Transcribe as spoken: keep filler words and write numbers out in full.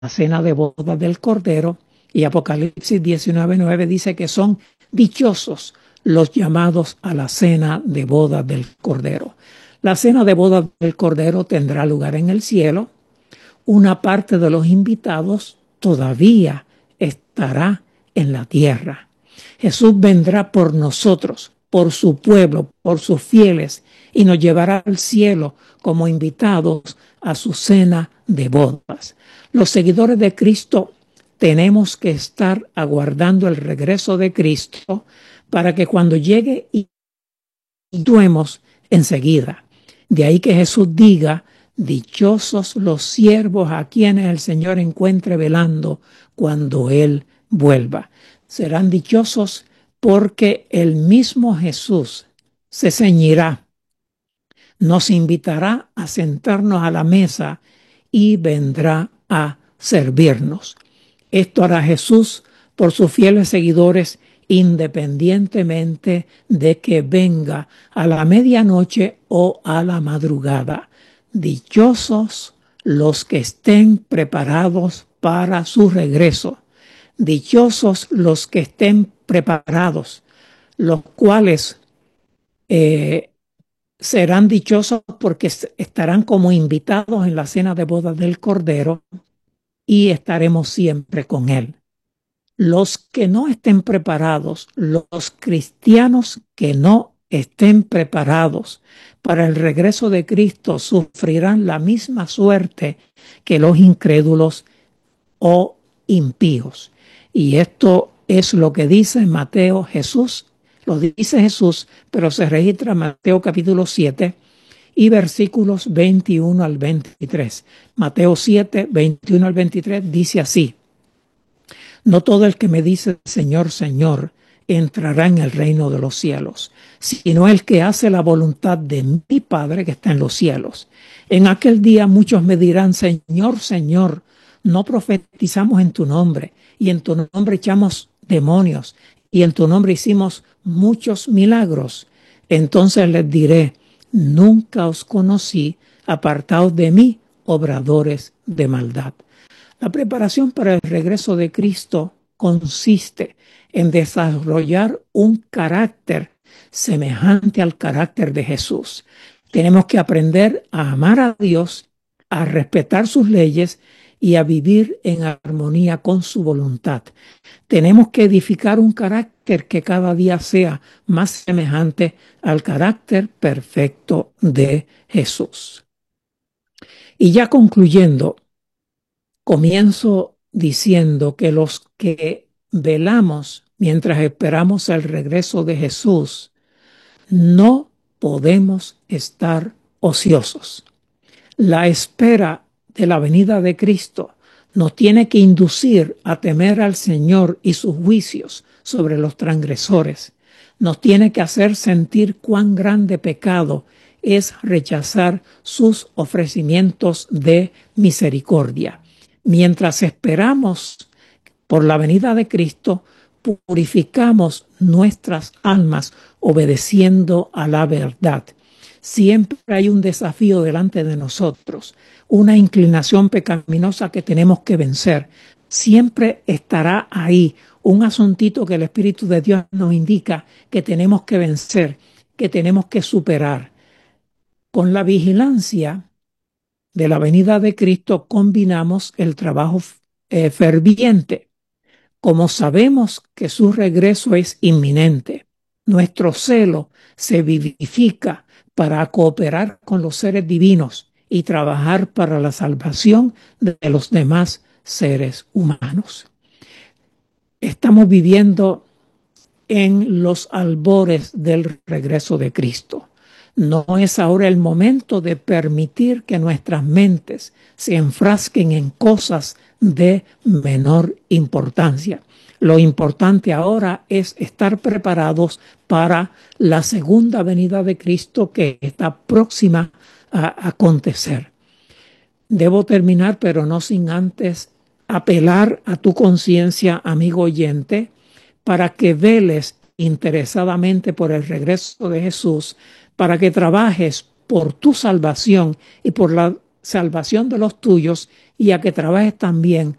cena de bodas del Cordero, y Apocalipsis diecinueve nueve dice que son dichosos los llamados a la cena de bodas del Cordero. La cena de bodas del Cordero tendrá lugar en el cielo. Una parte de los invitados todavía estará en la tierra. Jesús vendrá por nosotros, por su pueblo, por sus fieles, y nos llevará al cielo como invitados a su cena de bodas. Los seguidores de Cristo tenemos que estar aguardando el regreso de Cristo para que cuando llegue y actuemos enseguida. De ahí que Jesús diga: dichosos los siervos a quienes el Señor encuentre velando cuando Él vuelva. Serán dichosos porque el mismo Jesús se ceñirá, nos invitará a sentarnos a la mesa y vendrá a servirnos. Esto hará Jesús por sus fieles seguidores, independientemente de que venga a la medianoche o a la madrugada. Dichosos los que estén preparados para su regreso. Dichosos los que estén preparados, los cuales eh, serán dichosos porque estarán como invitados en la cena de bodas del Cordero y estaremos siempre con Él. Los que no estén preparados, los cristianos que no estén preparados para el regreso de Cristo, sufrirán la misma suerte que los incrédulos o impíos. Y esto es lo que dice Mateo Jesús, lo dice Jesús, pero se registra en Mateo capítulo siete y versículos veintiuno al veintitrés. Mateo siete, veintiuno al veintitrés dice así: no todo el que me dice Señor, Señor, entrará en el reino de los cielos, sino el que hace la voluntad de mi Padre que está en los cielos. En aquel día muchos me dirán: Señor, Señor, no profetizamos en tu nombre, y en tu nombre echamos demonios, y en tu nombre hicimos muchos milagros. Entonces les diré: nunca os conocí, apartaos de mí, obradores de maldad. La preparación para el regreso de Cristo consiste en desarrollar un carácter semejante al carácter de Jesús. Tenemos que aprender a amar a Dios, a respetar sus leyes y a vivir en armonía con su voluntad. Tenemos que edificar un carácter que cada día sea más semejante al carácter perfecto de Jesús. Y ya concluyendo, comienzo diciendo que los que velamos mientras esperamos el regreso de Jesús, no podemos estar ociosos. La espera de la venida de Cristo nos tiene que inducir a temer al Señor y sus juicios sobre los transgresores. Nos tiene que hacer sentir cuán grande pecado es rechazar sus ofrecimientos de misericordia. Mientras esperamos por la venida de Cristo, purificamos nuestras almas obedeciendo a la verdad. Siempre hay un desafío delante de nosotros, una inclinación pecaminosa que tenemos que vencer. Siempre estará ahí un asuntito que el Espíritu de Dios nos indica que tenemos que vencer, que tenemos que superar. Con la vigilancia de la venida de Cristo combinamos el trabajo eh, ferviente. Como sabemos que su regreso es inminente, nuestro celo se vivifica para cooperar con los seres divinos y trabajar para la salvación de los demás seres humanos. Estamos viviendo en los albores del regreso de Cristo. No es ahora el momento de permitir que nuestras mentes se enfrasquen en cosas de menor importancia. Lo importante ahora es estar preparados para la segunda venida de Cristo que está próxima a acontecer. Debo terminar, pero no sin antes apelar a tu conciencia, amigo oyente, para que veles interesadamente por el regreso de Jesús, para que trabajes por tu salvación y por la salvación de los tuyos y a que trabajes también